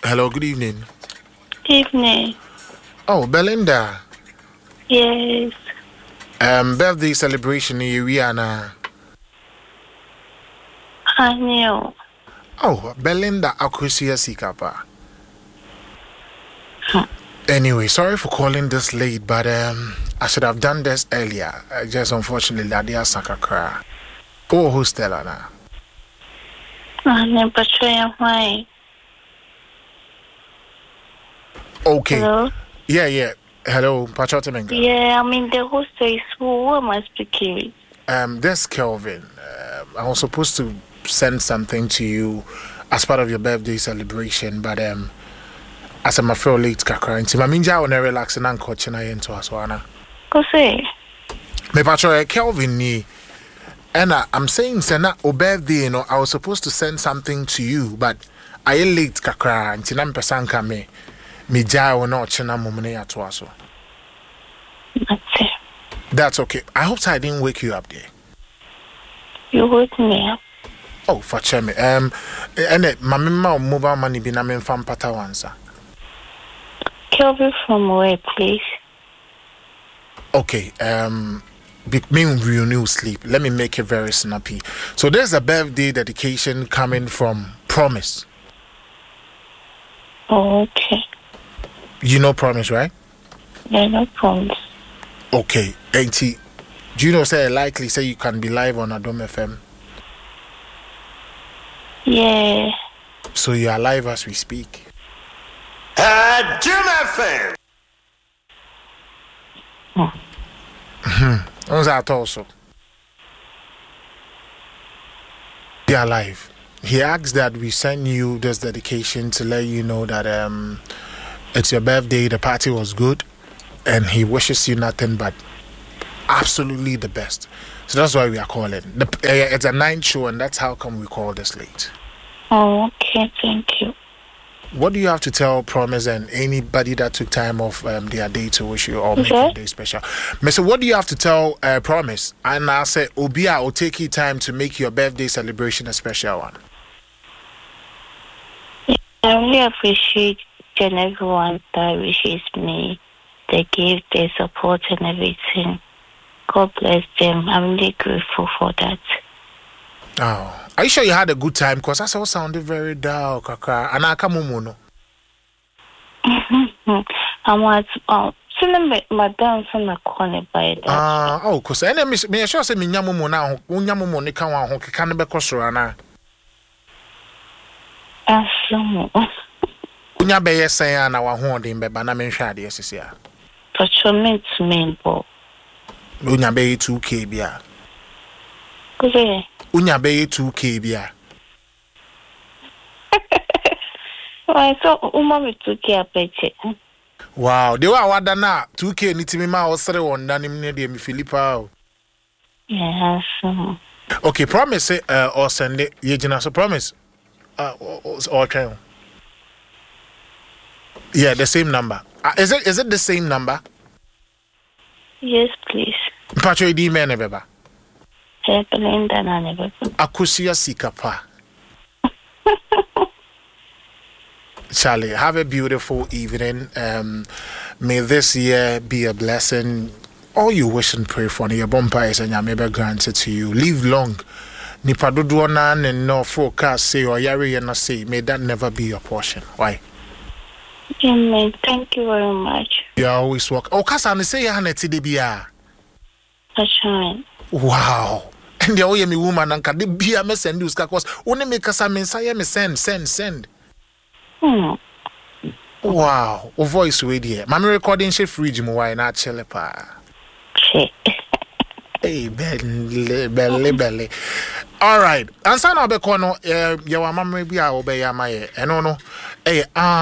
Hello, good evening. Evening. Oh, Belinda. Yes. Birthday celebration in Rihanna. I knew. Oh, Belinda Akusia Sikapa. Anyway, sorry for calling this late, but I should have done this earlier. Just unfortunately, Ladia Sakakra. Oh, who's Stella now? I'm Patricia White. Okay. Hello? Yeah. Hello, Pachotemenga. Yeah, I'm in the hostess. Who am I speaking with? This Kelvin. I was supposed to send something to you as part of your birthday celebration, but as I'm afraid late kakra nti ma minja wona relax na nkoche na yento aswana. Go say. Me patro Kelvin ni. And I'm saying say na o birthday, you know, I was supposed to send something to you, but I late kakra nti na mpesa nka me ja wona oche na momne yato aso. That's it. That's okay. I hope I didn't wake you up there. You wake me up. Oh, for me. And my mobile money be na me fam pata wansa. Kelvin from where, please? Okay, me renew sleep. Let me make it very snappy. So there's a birthday dedication coming from Promise. Oh, okay. You know Promise, right? Yeah, no problem. Okay, do you know say likely say you can be live on Adom FM? Yeah. So you are live as we speak. Jim FM. What's that also? You are live. He asked that we send you this dedication to let you know that it's your birthday, the party was good, and he wishes you nothing but absolutely the best. So that's why we are calling. It's a 9 show, and that's how come we call this late. Oh, okay. Thank you. What do you have to tell Promise and anybody that took time off their day to wish you or make your day special? So what do you have to tell Promise? And I say, Obia will take you time to make your birthday celebration a special one. I really appreciate each and everyone that wishes me. They give their support and everything. God bless them. I'm really grateful for that. Oh, are you sure you had a good time? Because that all sounded very dull, Kaka. And I come on. I was madam from a corner by that. Oh, because me sure say me nyamumo na unyamumo ne kan wa ho keka ne bekosoro na. Aso. Unya be yesen na wa ho den be ba na me hwa ade sisi a. Patrolment member. Unya be 2k bia. Kuze. Unya be 2k bia. Why so uma me 2k apeche. Wow, they were wada na 2k ni timi ma osere wonda nim ne de me Philippa. Yes. Okay, Promise or send it ye gina so Promise. Or try. Yeah, the same number. Is it the same number? Yes, please. Patro di me ne beba. Belinda na ne beba. Akusia Sikapa. Charlie, have a beautiful evening. May this year be a blessing. All you wish and pray for, your bumper is and maybe granted to you. Live long. Nipa dodo na and no forecast say or yari and say, may that never be your portion. Why? Amen. Thank you very much. You always walk. Oh, Kasa, say ya haneti de bia. Wow. And the oye me woman and can be a mess and use cause only make us a messiah me send. Wow, o voice we there. Mama recording she fridge mo why na chele pa. Hey, belly. All right. Answer na be kono ye wa mama bi a obey amaye. Eno no. Hey,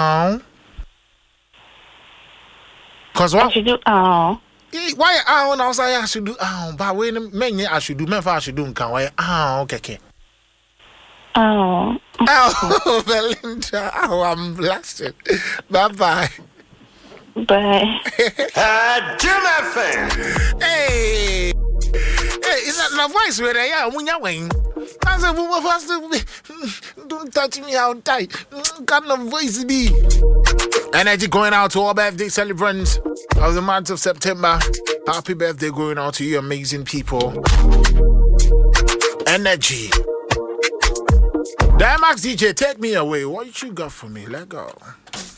cause what? I should do Why now say I should do but when menye I should do me I should do nkan why okay. Oh, Belinda. Oh, I'm blasted. Bye-bye. bye. Jim FM. Hey, is that my voice where I am? When you're Don't touch me out tight. Kind of voice be. Energy going out to all birthday celebrants of the month of September. Happy birthday going out to you amazing people. Energy. Dimax DJ, take me away. What you got for me? Let go.